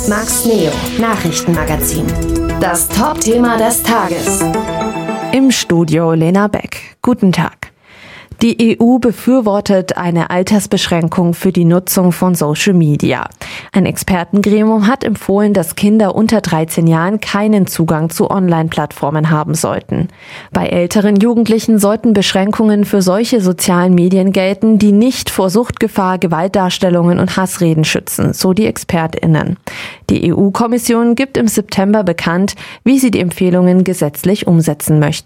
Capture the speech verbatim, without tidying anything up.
Max Neo, Nachrichtenmagazin. Das Top-Thema des Tages. Im Studio Lena Beck. Guten Tag. Die E U befürwortet eine Altersbeschränkung für die Nutzung von Social Media. Ein Expertengremium hat empfohlen, dass Kinder unter dreizehn Jahren keinen Zugang zu Online-Plattformen haben sollten. Bei älteren Jugendlichen sollten Beschränkungen für solche sozialen Medien gelten, die nicht vor Suchtgefahr, Gewaltdarstellungen und Hassreden schützen, so die ExpertInnen. Die E U-Kommission gibt im September bekannt, wie sie die Empfehlungen gesetzlich umsetzen möchte.